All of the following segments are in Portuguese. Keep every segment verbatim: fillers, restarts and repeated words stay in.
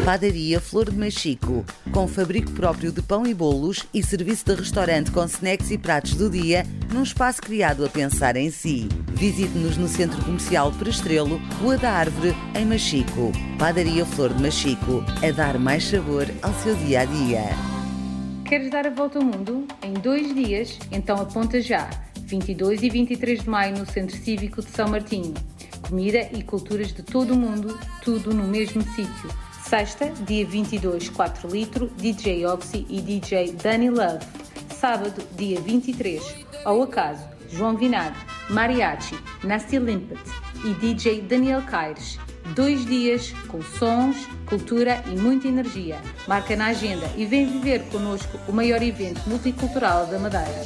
Padaria Flor de Machico, com fabrico próprio de pão e bolos e serviço de restaurante com snacks e pratos do dia, num espaço criado a pensar em si. Visite-nos no Centro Comercial Prestrelo, Rua da Árvore, em Machico. Padaria Flor de Machico, a dar mais sabor ao seu dia-a-dia. Queres dar a volta ao mundo? Em dois dias? Então aponta já. vinte e dois e vinte e três de maio no Centro Cívico de São Martinho. Comida e culturas de todo o mundo, tudo no mesmo sítio. Sexta, dia vinte e dois, quatro litro, D J Oxy e D J Danny Love. Sábado, dia vinte e três, ao acaso, João Vinagre, Mariachi, Nasty Limpet e D J Daniel Caires. Dois dias com sons, cultura e muita energia. Marca na agenda e vem viver connosco o maior evento multicultural da Madeira.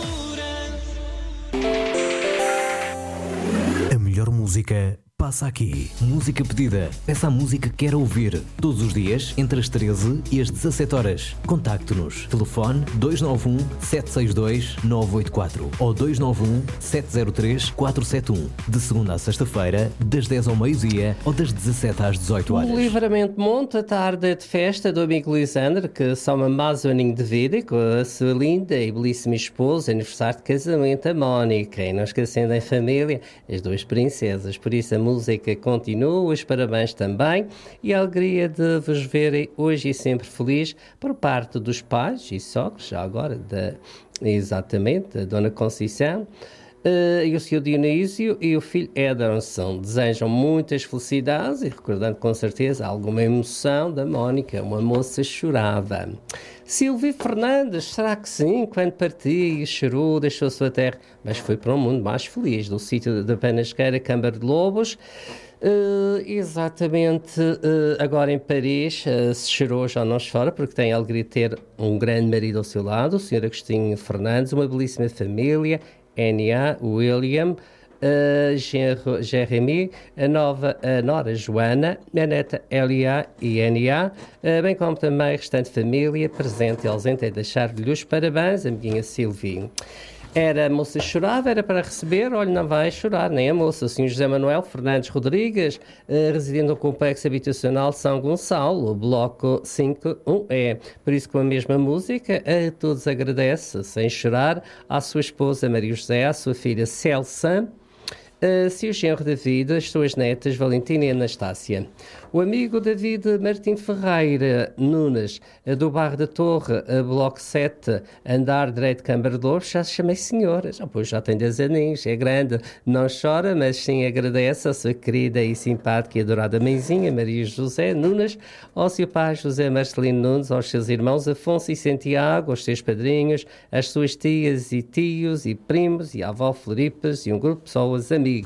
A melhor música passa aqui. Música pedida. Peça a música que quer ouvir. Todos os dias, entre as treze e as dezassete horas. Contacte-nos. Telefone dois nove um, sete seis dois, nove oito quatro ou dois nove um, sete zero três, quatro sete um. De segunda a sexta-feira, das dez ao meio-dia ou das dezassete às dezoito horas. O Livramento Monte, a tarde de festa do amigo Lisandro, que soma mais um aninho de vida com a sua linda e belíssima esposa, aniversário de casamento, a Mónica. E não esquecendo em família, as duas princesas. Por isso, a música continua, os parabéns também e a alegria de vos verem hoje e sempre feliz por parte dos pais e sogros, já agora, da, exatamente, da Dona Conceição uh, e o senhor Dionísio e o filho Ederson. Desejam muitas felicidades e recordando com certeza alguma emoção da Mónica, uma moça chorava. Silvio Fernandes, será que sim? Quando partiu, chorou, deixou a sua terra, mas foi para um mundo mais feliz, do sítio da Penasqueira, Câmara de Lobos. Uh, exatamente, uh, agora em Paris, uh, se chorou, já não chora, porque tem a alegria de ter um grande marido ao seu lado, o senhor Agostinho Fernandes, uma belíssima família, N A, William, Uh, genro Jeremy, a nova a nora Joana, a neta L A e N A, uh, bem como também a restante família presente e ausente, é deixar-lhe os parabéns, amiguinha Silvinho. Era a moça chorava, era para receber, olha, não vai chorar, nem a moça. O senhor José Manuel Fernandes Rodrigues, uh, residente no Complexo Habitacional São Gonçalo, bloco cinco um E. Por isso, com a mesma música, a todos agradece, sem chorar, à sua esposa Maria José, à sua filha Celsa, Uh, seu genro David, as suas netas Valentina e Anastácia. O amigo David Martim Ferreira Nunes, uh, do Barro da Torre, uh, bloco sete, andar direito de Câmara de Lobos, já se chamei senhora, já, pois já tem dez aninhos, é grande, não chora, mas sim agradece a sua querida e simpática e adorada mãezinha Maria José Nunes, ao seu pai José Marcelino Nunes, aos seus irmãos Afonso e Santiago, aos seus padrinhos, às suas tias e tios e primos e a avó Floripes e um grupo de pessoas amigas.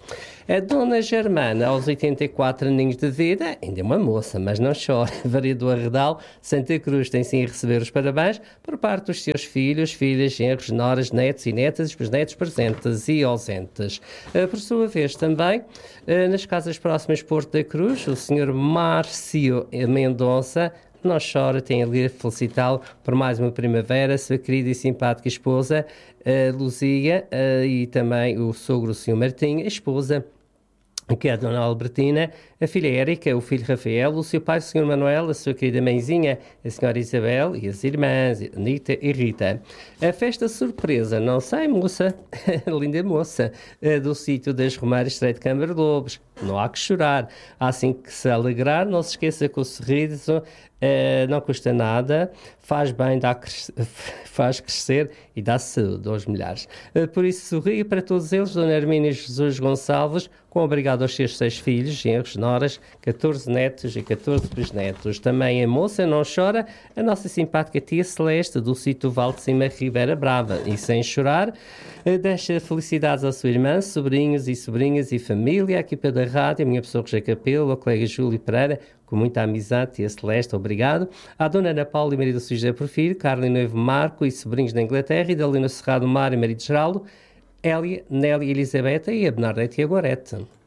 A Dona Germana, aos oitenta e quatro aninhos de vida, ainda é uma moça, mas não chora. Vereador Arredal, Santa Cruz tem sim a receber os parabéns por parte dos seus filhos, filhas, genros, noras, netos e netas, os netos presentes e ausentes. Por sua vez também, nas casas próximas Porto da Cruz, o senhor Márcio Mendonça não chora, tem a alegria de felicitá-lo por mais uma primavera, sua querida e simpática esposa, a Luzia, a, e também o sogro, o senhor Martim, a esposa, que é a Dona Albertina, a filha Érica, o filho Rafael, o seu pai, o senhor Manuel, a sua querida mãezinha, a senhora Isabel e as irmãs, Anita e Rita. A festa surpresa, não sei, moça, linda moça, do sítio das Romeiras, Estreito de Câmara de Lobos. Não há que chorar, há assim que se alegrar, não se esqueça que o sorriso uh, não custa nada, faz bem, dá cres... faz crescer e dá saúde aos milhares. Uh, por isso sorria para todos eles, Dona Hermínia Jesus Gonçalves, com obrigado aos seus seis filhos, genros, noras, catorze netos e catorze bisnetos. Também a moça não chora, a nossa simpática tia Celeste, do sítio Val de Cima, Ribeira Brava. E sem chorar, uh, deixa felicidades à sua irmã, sobrinhos e sobrinhas e família, aqui para rádio, a minha pessoa José Capelo, o colega Júlio Pereira, com muita amizade, tia Celeste, obrigado. À dona Ana Paula e marido José Porfírio, Carla e noivo Marco e sobrinhos da Inglaterra, e da Lina Cerrado Mar e marido Geraldo, Hélia, Nélia e Elisabetta e a Bernadette e a Gorete.